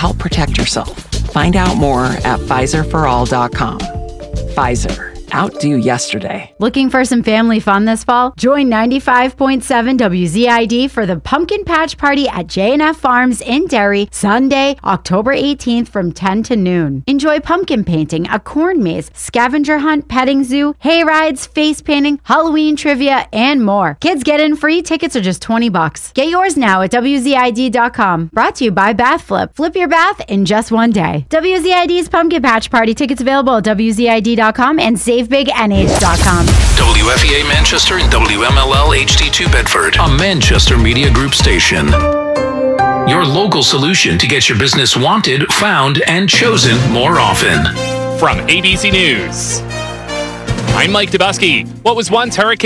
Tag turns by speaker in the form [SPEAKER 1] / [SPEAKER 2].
[SPEAKER 1] help protect yourself. Find out more at PfizerForAll.com. Pfizer. Outdo yesterday.
[SPEAKER 2] Looking for some family fun this fall? Join 95.7 WZID for the Pumpkin Patch Party at J&F Farms in Derry, Sunday, October 18th from 10 to noon. Enjoy pumpkin painting, a corn maze, scavenger hunt, petting zoo, hay rides, face painting, Halloween trivia, and more. Kids get in free. Tickets are just $20. Get yours now at WZID.com. Brought to you by Bath Flip. Flip your bath in just one day. WZID's Pumpkin Patch Party. Tickets available at WZID.com and SaveBigNH.com.
[SPEAKER 3] WFEA Manchester and WMLL HD2 Bedford, a Manchester Media Group station. Your local solution to get your business wanted, found, and chosen more often.
[SPEAKER 4] From ABC News, I'm Mike Dubusky. What was once Hurricane